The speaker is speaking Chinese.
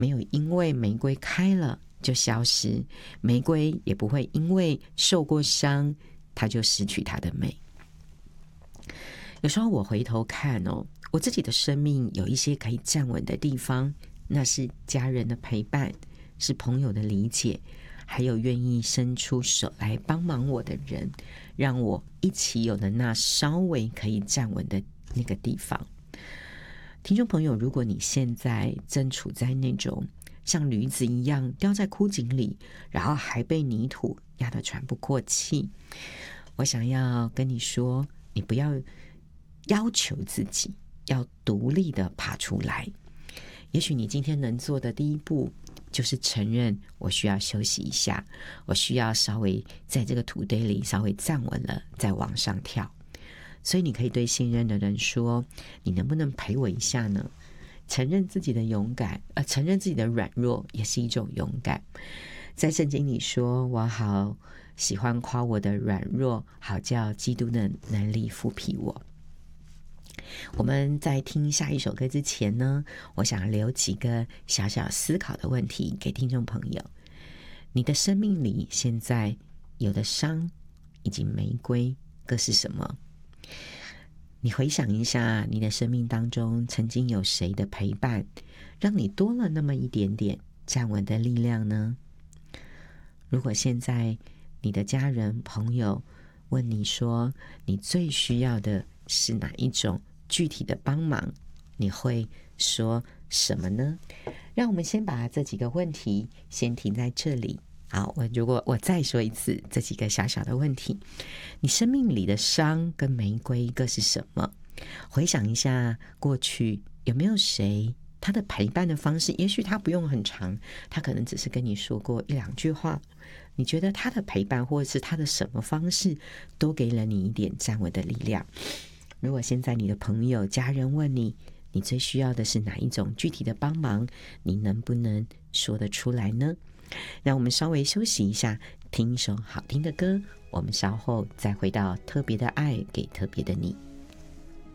没有因为玫瑰开了就消失，玫瑰也不会因为受过伤它就失去它的美。有时候我回头看我自己的生命有一些可以站稳的地方，那是家人的陪伴，是朋友的理解，还有愿意伸出手来帮忙我的人，让我一起有了那稍微可以站稳的那个地方。听众朋友，如果你现在正处在那种像驴子一样掉在枯井里，然后还被泥土压得喘不过气，我想要跟你说，你不要要求自己要独立的爬出来。也许你今天能做的第一步就是承认我需要休息一下，我需要稍微在这个土堆里稍微站稳了再往上跳。所以你可以对信任的人说，你能不能陪我一下呢？承认自己的勇敢，承认自己的软弱也是一种勇敢。在圣经里说，我好喜欢夸我的软弱，好叫基督的能力复辟我。我们在听下一首歌之前呢，我想留几个小小思考的问题给听众朋友。你的生命里现在有的伤以及玫瑰各是什么？你回想一下，你的生命当中曾经有谁的陪伴，让你多了那么一点点站稳的力量呢？如果现在你的家人朋友问你说，你最需要的是哪一种具体的帮忙，你会说什么呢？让我们先把这几个问题先停在这里。好，如果我再说一次这几个小小的问题，你生命里的伤跟玫瑰各是什么？回想一下过去，有没有谁他的陪伴的方式，也许他不用很长，他可能只是跟你说过一两句话，你觉得他的陪伴或者是他的什么方式都给了你一点站稳的力量。如果现在你的朋友家人问你，你最需要的是哪一种具体的帮忙，你能不能说得出来呢？让我们稍微休息一下，听一首好听的歌，我们稍后再回到特别的爱给特别的你。